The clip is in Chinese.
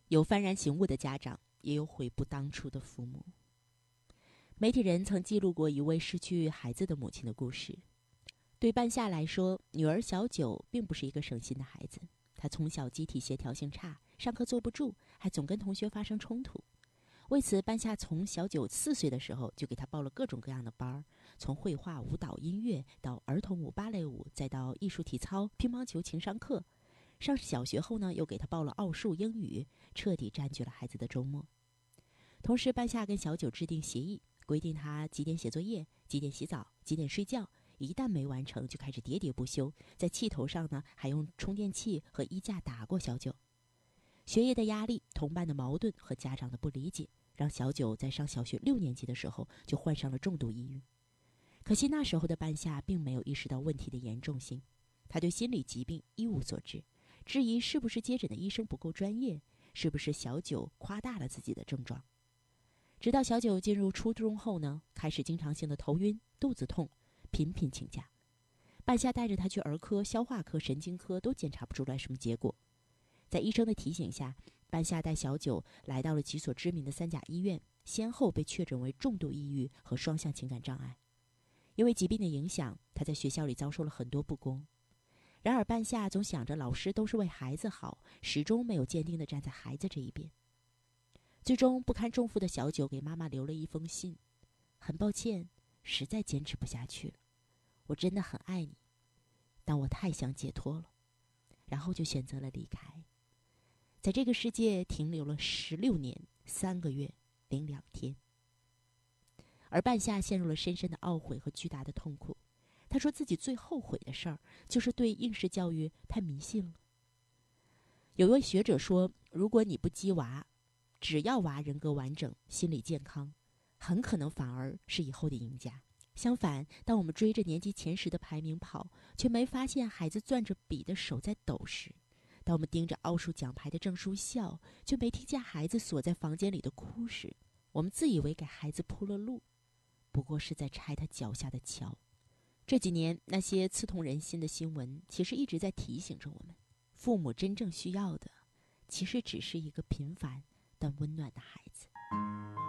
有幡然醒悟的家长，也有悔不当初的父母。媒体人曾记录过一位失去孩子的母亲的故事。对半夏来说，女儿小九并不是一个省心的孩子。她从小机体协调性差，上课坐不住，还总跟同学发生冲突。为此，半夏从小九4岁的时候就给她报了各种各样的班儿，从绘画、舞蹈、音乐到儿童舞、芭蕾舞，再到艺术体操、乒乓球、情商课。上小学后呢，又给她报了奥数、英语，彻底占据了孩子的周末。同时，半夏跟小九制定协议，规定他几点写作业，几点洗澡，几点睡觉。一旦没完成，就开始喋喋不休，在气头上呢，还用充电器和衣架打过小九。学业的压力、同伴的矛盾和家长的不理解，让小九在上小学6年级的时候就患上了重度抑郁。可惜那时候的半夏并没有意识到问题的严重性，他对心理疾病一无所知，质疑是不是接诊的医生不够专业，是不是小九夸大了自己的症状。直到小九进入初中后呢，开始经常性的头晕、肚子痛，频频请假。半夏带着他去儿科、消化科、神经科，都检查不出来什么结果。在医生的提醒下，半夏带小九来到了几所知名的3甲医院，先后被确诊为重度抑郁和双向情感障碍。因为疾病的影响，他在学校里遭受了很多不公。然而半夏总想着老师都是为孩子好，始终没有坚定地站在孩子这一边。最终不堪重负的小九给妈妈留了一封信，很抱歉，实在坚持不下去了，我真的很爱你，但我太想解脱了，然后就选择了离开，在这个世界停留了16年3个月零2天。而半夏陷入了深深的懊悔和巨大的痛苦。他说自己最后悔的事儿就是对应试教育太迷信了。有位学者说，如果你不激娃，只要娃人格完整、心理健康，很可能反而是以后的赢家。相反，当我们追着年级前10的排名跑，却没发现孩子攥着笔的手在抖时；当我们盯着奥数奖牌的证书笑，却没听见孩子锁在房间里的哭时，我们自以为给孩子铺了路，不过是在拆他脚下的桥。这几年那些刺痛人心的新闻，其实一直在提醒着我们，父母真正需要的，其实只是一个平凡但温暖的孩子。